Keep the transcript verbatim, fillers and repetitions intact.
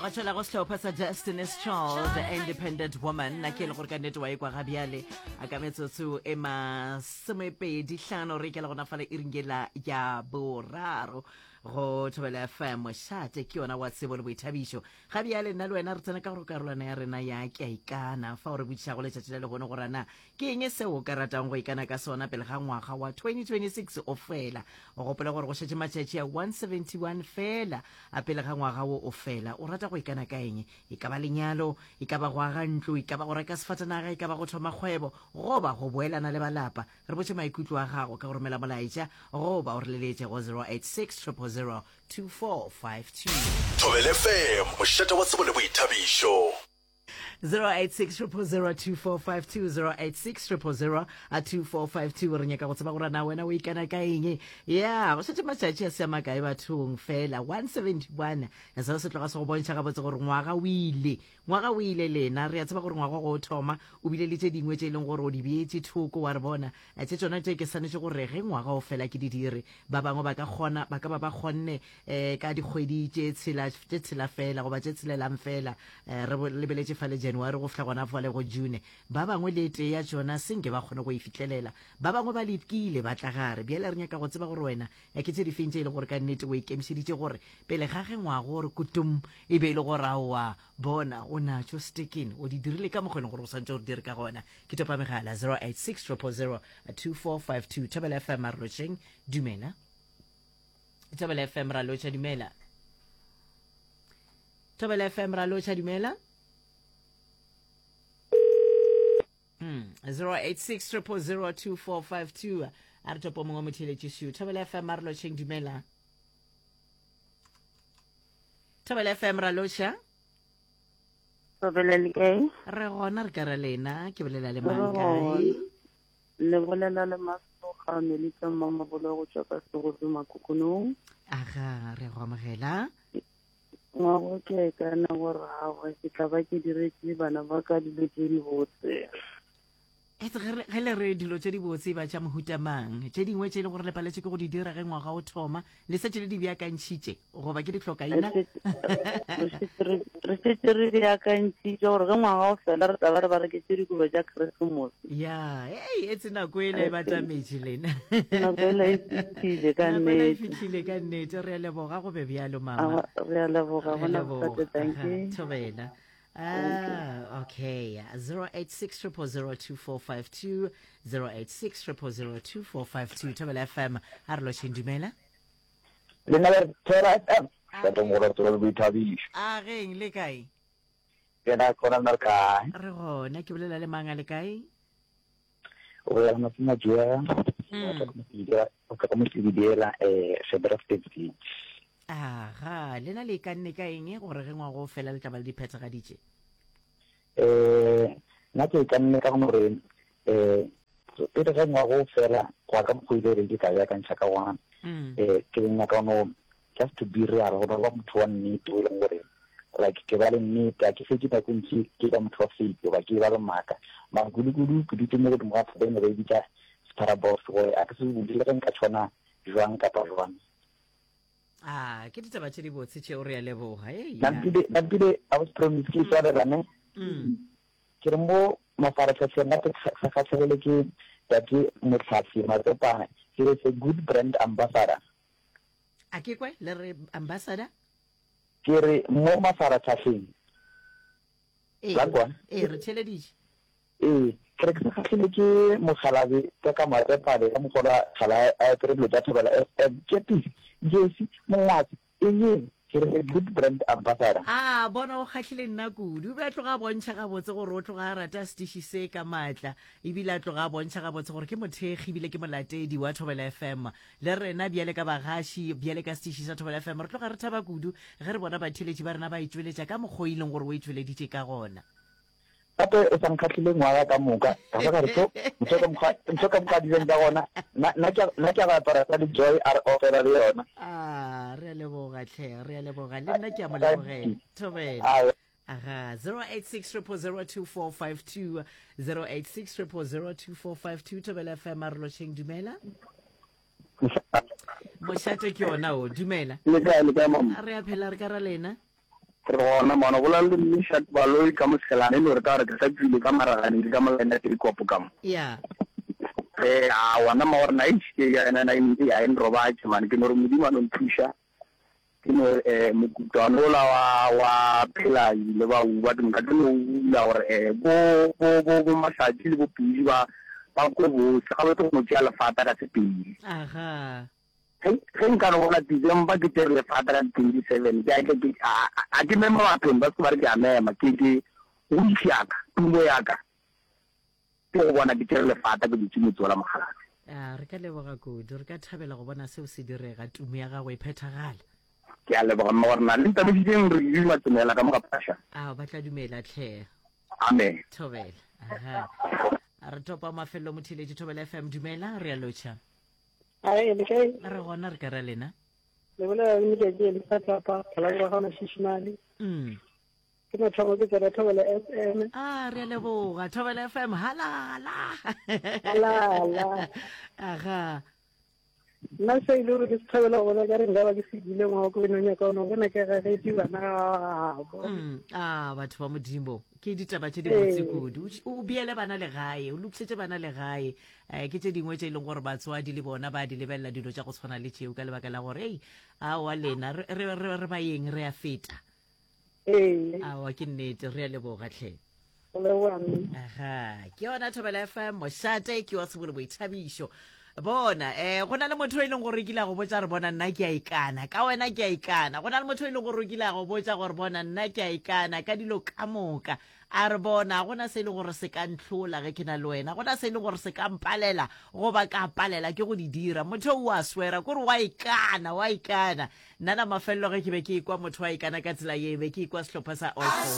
ga tšwela go setlhopha sa Destiny's Child, the independent woman. Na ke le gore ka nnete wa e kwa gabiale a ka metsotso e masomepedi hlano re ke le gona fala e ringela ya boraro go Thobela F M mošate ke yona wa tsebo le boithabišo gabiale nna le wena re tsena ka gore karolwana ya rena ya ke a ikana fa o re botšiša go letšatši le le gone gore na ke eng seo o ka ratang go ikana ka sona pele ga ngwaga wa twenty twenty-six o fela o gopela gore go šetše matšatši ya one seventy-one fela a pele ga ngwaga wo o fela o rata go ikana ka eng e ka ba lenyalo e ka ba go aga ntlo e ka ba go reka sefatanaga e ka ba go thoma kgwebo goba go boelana le balapa re botše maikutlo a gago ka go romela molaetša goba o re leletše go zero eight six triple zero two four five two. Thobela F M mošate wa tsebo le boithabišo zero eight six triple zero two four five two zero eight six triple zero two four five two re nyaka go tseba gore na wena o ikana ka eng ya go šetše matšatši a seama kae bathong fela one seventy-one seo se tloga se go bontšha gabotse gore ngwaga o ile ngwaga o ile lena re a tseba gore ngwaga go o thoma o bile le tše dingwe tše e leng gore o di beetse thoko wa re bona tše tsona tše ke swanetše gore ge ngwaga o fela ke di dire ba bangwe ba ka kgona ba ka ba ba kgonne um ka dikgwedi tše tshela fela goba tše tshelelang fela re lebeletše fa le January go fla gona fale go June ba bangwe le tee ya tsona senke ba kgone go e fitlelela ba bangwe ba lekile ba tla gare bjale re nyaka go tseba gore wena ya ke tse di feng tše e le gore ka nnete o ikemišeditše gore pele ga ge ngwaga gore kutum e be e le gore a wa bona o natšo sticking o di dirile ka mokgwene gore o swantse gore dire ka gona ke topa megala zero eight six triple zero two four five two Thobela F M a ralošeng dumela Thobela F M ra lotša dumela Thobela F M ra lotša dumela zero eight six triple zero two four five two a re topo mongwe motheletšišo Thobela F M a re lotšheng dumela Thobela F M ra lotša Thobela le kae re gona re ka ra lena ke bolela le mang kae le bolela le Masoga Melitša Mamabolo go tšwa ka Segosi Makokonong aga re go amogela ngwago ke kana gore gagwe ke tla ba ke diretse bana ba ka dilo tše di botse ge le re dilo tše di botse ba tša mohutamang tše dingwe tše e le gore le paletše ke go di dira ge ngwaga o thoma le setše le di beakantšhitše goba ke dihlokaina re šetše re beakantšitše gore ge ngwaga o fela re taba re ba reketše dikobo tša christmas ya ei etse nako ele e batametše lena nako ele e fihlile ka nnete e fihlile ka nnete re a leboga go be bjalo mama re a leboga bona botate tanke Thobela Ah, okay. Zero eight six triple zero two four five two zero eight six triple zero two four five two. Thobela F M. A re lotšheng dumela. Le na le Thobela F M. Ka tongora tlo le boithabišo. A reng le kae? Ke na kona na kae? Re gona ke bolela le mang a le kae? O ya na tsena jwa. O ka mo tsibidela eh Federal State Beach. Aha, le na le ka nne ka eng gore ge ngwago o fela le tla ba le diphethagaditše eh nna ke ka nne ka gore eh pele ge ngwago o fela go ka mokgwile re di ka ya ka ntšha ka gona eh ke nya ka no just to be real go ba motho wa nnete o leng gore like ke ba le nnete ke se ke ta kontsi ke ka motho wa fake ba ke ba le maka ma gulugudu ke ditse mo go mo ga tsene re di tsa starbox go a ke se go di le ka tshwana jwang ka pa jwang ah ke ditaba tše di botse tšeo re a leboga ei nampile nampile I was promised ke tswa le rane ke re mo mafaratlhatlheng a sa kgatlhegele ke tate motlhafi matopane he is a good brand ambassador a ke kwe le re ambassador ke re mo mafaratlhatlheng la kwa e re theleditše eh ke re ke sa kgatlhegele ke mogalabe ka ka matopane ka mogola khala a tre lo tsa Thobela F M ke ti jesi mongwatsi eng ke re good brand ambassador ah bona o kgahlile nna kudu ba tloga bontšha ga botse gore o tloga rata stishi se ka matla e bile a tloga bontšha ga botse gore ke mothegi bile ke molatedi wa Thobela F M le rena bjale ka bagashi bjale ka stishi sa Thobela F M re tloga re thaba kudu ge re bona batheletši ba rena ba itšweletša ka mokgoileng gore o itšweleditše ka gona gape o sa nkgatlhile ngwaga ka moka ka ba re tlo ntho ka moka dileng tsa gona nna ke a ba apara tsa di-joy r ofela le yona ah re a leboga tlhe re a leboga le nna ke a mo lebogela Thobela aha zero eight six triple zero two four five two zero eight six triple zero two four five two Thobela F M a re lotšheng dumela mošate ke yona o dumela le kae le kae mama re a phela re ka ra lena re gona mona go la le Mishat Baloi ka moselane le re ka re ke sa tsile ka maragane di ka molena tiri kopo ka mo yeah eh a wana ma orna itse ya na na ndi ya enroba tse man ke no re modimo no nthusha ke no eh mokutwana la wa wa phela ile ba u ba dinga tlo la gore eh go go go go masaji le bo pudi ba ba go bo sa ba to mo tla fata ka sepedi aha hey gen ka no la December ke tere fata ka twenty-seven ya ke a ke mema ba pemba se ba re ya mema ke ke o itsaka tumo yaka ke go bona ke tere le fata ke ditšhimo tsola mogala a re ka leboga kudu re ka thabela go bona seo se direga tumo ya gago e phethagala ke a leboga morna le taba di ding re di matsemela ka mo ka pasha a ba tla dumela tlhe amen thobela aha a re topa mafelo mothiledi thobela F M dumela re a locha ai le kai re gona re ka ra lena le bola ni ke ke le fatla pa kala ga gona shishmali mm ke no thobo ke tsela thobela F M a re a leboga thobela F M halala halala aha na se ile re ke thobela bona ka re ngaba ke sedile ngwa go no nya ka no bona ke ga ke bana mm a batho ba modimo ke ditaba tse di botse kudu o biele bana le gae o luksetse bana le gae eh ke tse dingwe tse ileng gore batswadi le bona ba di lebella dilo tsa go tshwana le tšeo ka lebaka la gore ei a wa lena re re re ba yeng re a feta eh a wa ke nnete re a leboga tlhe le wana aha ke yona thobela F M moshate ke wa sebolo boithabišo bona eh go na le motho e leng gore ke la go botsa re bona nna ke a ikana ka wena ke a ikana go na le motho e leng gore ke la go botsa gore bona nna ke a ikana ka dilo ka moka a re bona go na se le gore se ka ntlola ge ke na le wena go na se le gore se ka mpalela go ba ka palela ke go di dira motho o a swera gore wa ikana wa ikana nna na mafello ge ke be ke ikwa motho wa ikana ka tsela ye be ke ikwa sehlopha sa